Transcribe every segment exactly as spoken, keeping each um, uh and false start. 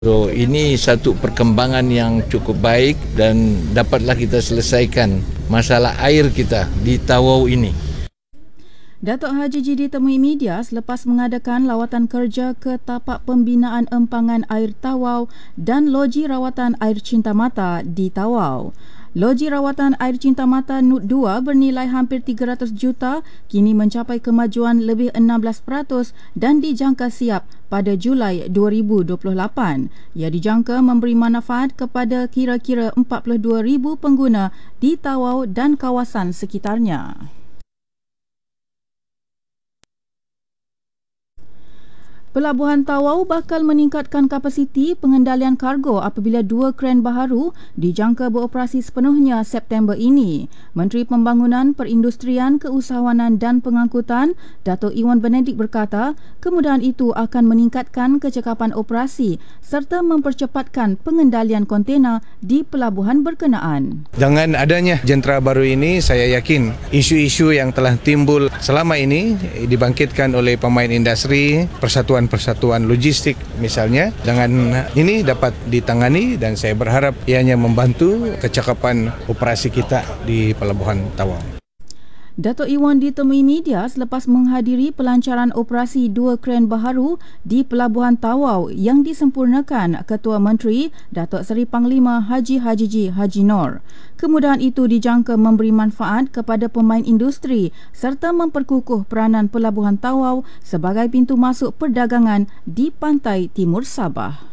So, ini satu perkembangan yang cukup baik dan dapatlah kita selesaikan masalah air kita di Tawau ini. Datuk Haji G ditemui media selepas mengadakan lawatan kerja ke tapak pembinaan empangan air Tawau dan loji rawatan air Cinta Mata di Tawau. Loji rawatan air Cinta Mata N U T dua bernilai hampir tiga ratus juta kini mencapai kemajuan lebih enam belas peratus dan dijangka siap pada Julai dua ribu dua puluh lapan. Ia dijangka memberi manfaat kepada kira-kira empat puluh dua ribu pengguna di Tawau dan kawasan sekitarnya. Pelabuhan Tawau bakal meningkatkan kapasiti pengendalian kargo apabila dua kren baharu dijangka beroperasi sepenuhnya September ini. Menteri Pembangunan, Perindustrian, Keusahawanan dan Pengangkutan, Datuk Iwan Benedik berkata, kemudahan itu akan meningkatkan kecekapan operasi serta mempercepatkan pengendalian kontena di pelabuhan berkenaan. Dengan adanya jentera baru ini, saya yakin isu-isu yang telah timbul selama ini dibangkitkan oleh pemain industri, persatuan persatuan logistik misalnya, dengan ini dapat ditangani dan saya berharap ianya membantu kecakapan operasi kita di Pelabuhan Tawau. Datuk Iwan ditemui media selepas menghadiri pelancaran operasi dua kren baharu di Pelabuhan Tawau yang disempurnakan Ketua Menteri Datuk Seri Panglima Haji Haji G Haji Nor. Kemudahan itu dijangka memberi manfaat kepada pemain industri serta memperkukuh peranan Pelabuhan Tawau sebagai pintu masuk perdagangan di pantai timur Sabah.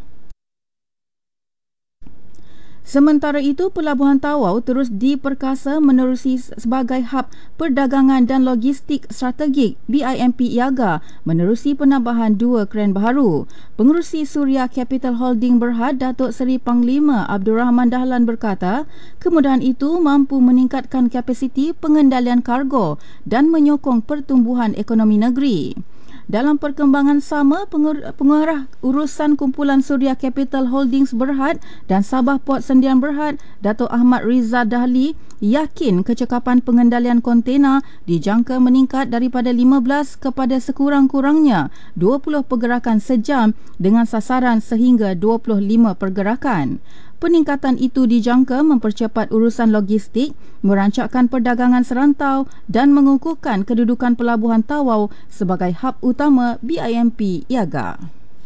Sementara itu, Pelabuhan Tawau terus diperkasa menerusi sebagai hub perdagangan dan logistik strategik B I M P Iaga menerusi penambahan dua kren baharu. Pengerusi Suria Capital Holding Berhad, Datuk Seri Panglima Abdul Rahman Dahlan berkata, kemudahan itu mampu meningkatkan kapasiti pengendalian kargo dan menyokong pertumbuhan ekonomi negeri. Dalam perkembangan sama, pengarah urusan kumpulan Suria Capital Holdings Berhad dan Sabah Port Sendian Berhad, Datuk Ahmad Riza Dahli, yakin kecekapan pengendalian kontena dijangka meningkat daripada lima belas kepada sekurang-kurangnya dua puluh pergerakan sejam dengan sasaran sehingga dua puluh lima pergerakan. Peningkatan itu dijangka mempercepat urusan logistik, merancakkan perdagangan serantau dan mengukuhkan kedudukan Pelabuhan Tawau sebagai hub utama B I M P Iaga.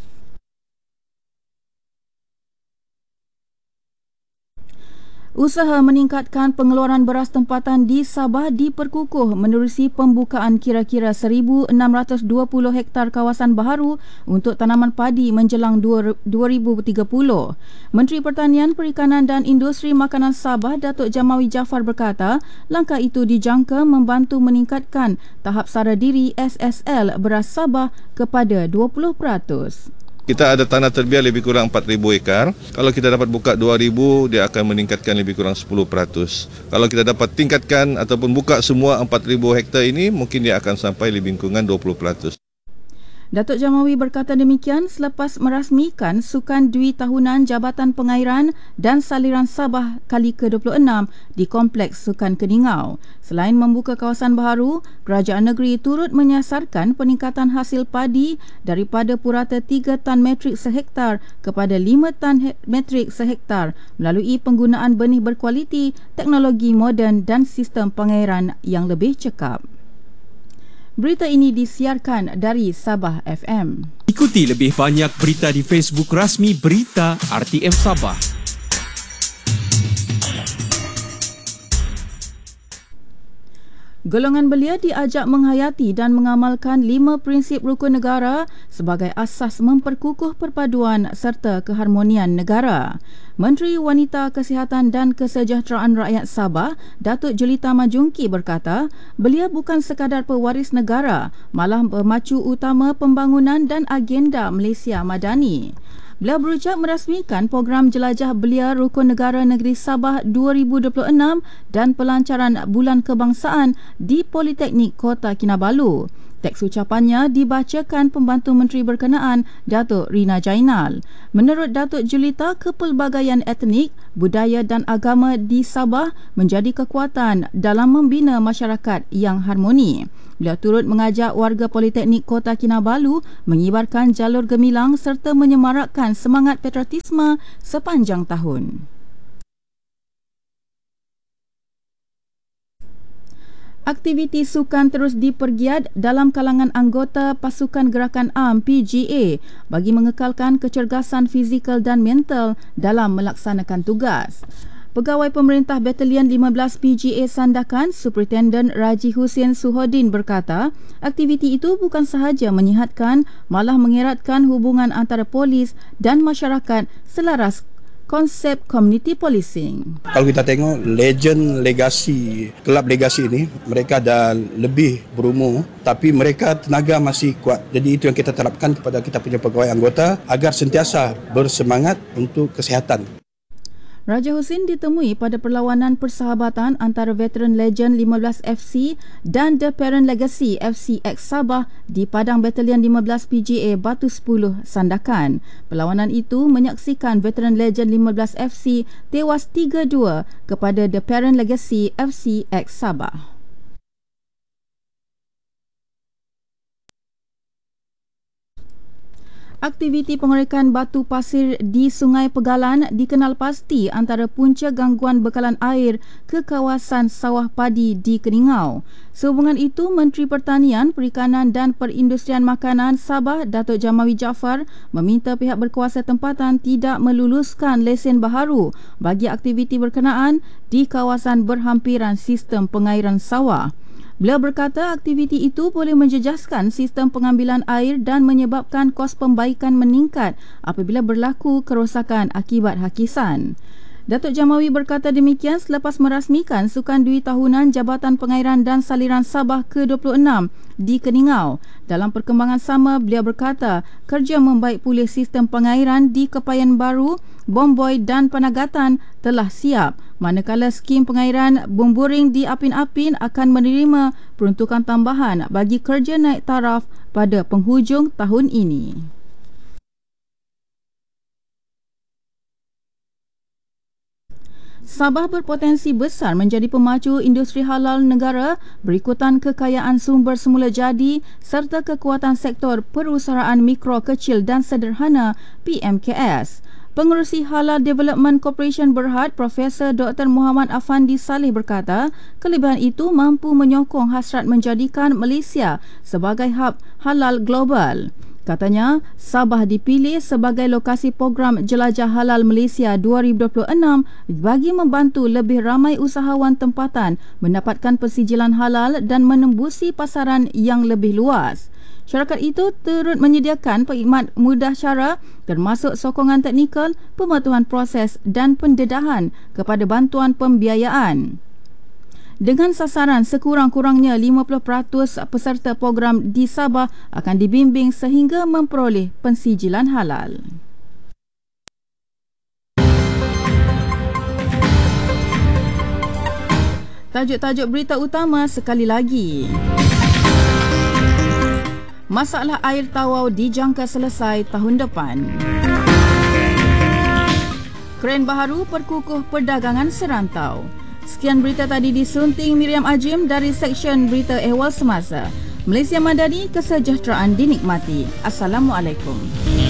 Usaha meningkatkan pengeluaran beras tempatan di Sabah diperkukuh menerusi pembukaan kira-kira seribu enam ratus dua puluh hektar kawasan baharu untuk tanaman padi menjelang dua ribu tiga puluh. Menteri Pertanian, Perikanan dan Industri Makanan Sabah, Datuk Jamawi Jaafar berkata, langkah itu dijangka membantu meningkatkan tahap sara diri S S L beras Sabah kepada dua puluh peratus. Kita ada tanah terbiar lebih kurang empat ribu ekar. Kalau kita dapat buka dua ribu, dia akan meningkatkan lebih kurang sepuluh peratus. Kalau kita dapat tingkatkan ataupun buka semua empat ribu hektar ini, mungkin dia akan sampai lebih kurang dua puluh peratus. Datuk Jamawi berkata demikian selepas merasmikan Sukan Dwi Tahunan Jabatan Pengairan dan Saliran Sabah kali ke dua puluh enam di Kompleks Sukan Keningau. Selain membuka kawasan baharu, kerajaan negeri turut menyasarkan peningkatan hasil padi daripada purata tiga tan metrik sehektar kepada lima tan metrik sehektar melalui penggunaan benih berkualiti, teknologi moden dan sistem pengairan yang lebih cekap. Berita ini disiarkan dari Sabah F M. Ikuti lebih banyak berita di Facebook rasmi Berita R T M Sabah. Golongan belia diajak menghayati dan mengamalkan lima prinsip rukun negara sebagai asas memperkukuh perpaduan serta keharmonian negara. Menteri Wanita, Kesihatan dan Kesejahteraan Rakyat Sabah, Datuk Julita Majungki berkata, belia bukan sekadar pewaris negara, malah pemacu utama pembangunan dan agenda Malaysia Madani. Beliau berucap merasmikan program Jelajah Belia Rukun Negara Negeri Sabah dua ribu dua puluh enam dan pelancaran Bulan Kebangsaan di Politeknik Kota Kinabalu. Teks ucapannya dibacakan Pembantu Menteri berkenaan, Datuk Rina Jainal. Menurut Datuk Julita, kepelbagaian etnik, budaya dan agama di Sabah menjadi kekuatan dalam membina masyarakat yang harmoni. Beliau turut mengajak warga Politeknik Kota Kinabalu mengibarkan jalur gemilang serta menyemarakkan semangat patriotisme sepanjang tahun. Aktiviti sukan terus dipergiat dalam kalangan anggota Pasukan Gerakan A M P G A bagi mengekalkan kecergasan fizikal dan mental dalam melaksanakan tugas. Pegawai Pemerintah Batalion lima belas P G A Sandakan, Superintendent Raji Hussein Suhodin berkata, aktiviti itu bukan sahaja menyihatkan, malah mengeratkan hubungan antara polis dan masyarakat selaras konsep community policing. Kalau kita tengok legend legasi, kelab legasi ini, mereka dah lebih berumur tapi mereka tenaga masih kuat. Jadi itu yang kita terapkan kepada kita punya pegawai anggota agar sentiasa bersemangat untuk kesihatan. Raja Hussein ditemui pada perlawanan persahabatan antara Veteran Legend lima belas F C dan The Parent Legacy F C X Sabah di Padang Batalion lima belas P G A Batu sepuluh Sandakan. Perlawanan itu menyaksikan Veteran Legend lima belas F C tewas tiga dua kepada The Parent Legacy F C X Sabah. Aktiviti pengerekan batu pasir di Sungai Pegalan dikenal pasti antara punca gangguan bekalan air ke kawasan sawah padi di Keningau. Sehubungan itu, Menteri Pertanian, Perikanan dan Perindustrian Makanan Sabah, Datuk Jamawi Jaafar, meminta pihak berkuasa tempatan tidak meluluskan lesen baharu bagi aktiviti berkenaan di kawasan berhampiran sistem pengairan sawah. Beliau berkata aktiviti itu boleh menjejaskan sistem pengambilan air dan menyebabkan kos pembaikan meningkat apabila berlaku kerosakan akibat hakisan. Datuk Jamawi berkata demikian selepas merasmikan Sukan Dui Tahunan Jabatan Pengairan dan Saliran Sabah ke dua puluh enam di Keningau. Dalam perkembangan sama, beliau berkata kerja membaik pulih sistem pengairan di Kepayan Baru, Bomboy dan Panagatan telah siap, manakala skim pengairan Bumburing di Apin-Apin akan menerima peruntukan tambahan bagi kerja naik taraf pada penghujung tahun ini. Sabah berpotensi besar menjadi pemacu industri halal negara berikutan kekayaan sumber semula jadi serta kekuatan sektor perusahaan mikro, kecil dan sederhana P M K S. Pengerusi Halal Development Corporation Berhad, Profesor Doktor Muhammad Afandi Saleh berkata, kelebihan itu mampu menyokong hasrat menjadikan Malaysia sebagai hub halal global. Katanya, Sabah dipilih sebagai lokasi program Jelajah Halal Malaysia dua ribu dua puluh enam bagi membantu lebih ramai usahawan tempatan mendapatkan persijilan halal dan menembusi pasaran yang lebih luas. Syarikat itu turut menyediakan perkhidmat mudah cara termasuk sokongan teknikal, pematuhan proses dan pendedahan kepada bantuan pembiayaan. Dengan sasaran sekurang-kurangnya lima puluh peratus peserta program di Sabah akan dibimbing sehingga memperoleh pensijilan halal. Tajuk-tajuk berita utama sekali lagi. Masalah air tawau dijangka selesai tahun depan. Kren baharu perkukuh perdagangan serantau. Sekian berita tadi disunting Miriam Ajim dari Seksyen Berita Ehwal Semasa. Malaysia Madani, kesejahteraan dinikmati. Assalamualaikum.